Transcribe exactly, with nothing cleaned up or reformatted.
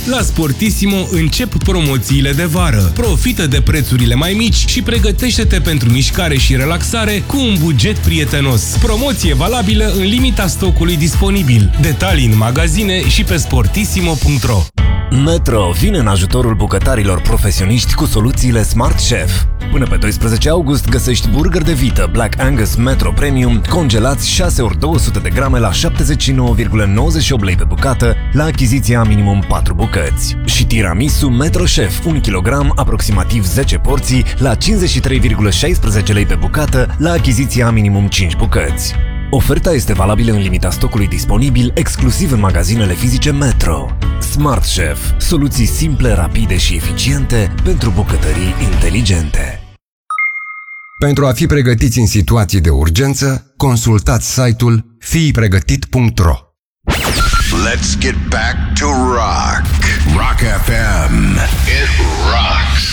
La Sportissimo încep promoțiile de vară. Profită de prețurile mai mici și pregătește-te pentru mișcare și relaxare cu un buget prietenos. Promoție valabilă în limita stocului disponibil. Detalii în magazine și pe sportissimo punct ro. Metro vine în ajutorul bucătarilor profesioniști cu soluțiile Smart Chef. Până pe doisprezece august găsești burger de vită Black Angus Metro Premium congelați șase ori două sute de grame la șaptezeci și nouă virgulă nouăzeci și opt lei pe bucată la achiziția minimum patru bucăți. Și tiramisu Metro Chef un kilogram, aproximativ zece porții la cincizeci și trei virgulă șaisprezece lei pe bucată la achiziția minimum cinci bucăți. Oferta este valabilă în limita stocului disponibil, exclusiv în magazinele fizice Metro. Smart Chef. Soluții simple, rapide și eficiente pentru bucătării inteligente. Pentru a fi pregătiți în situații de urgență, consultați site-ul fii pregătit punct ro. Let's get back to rock.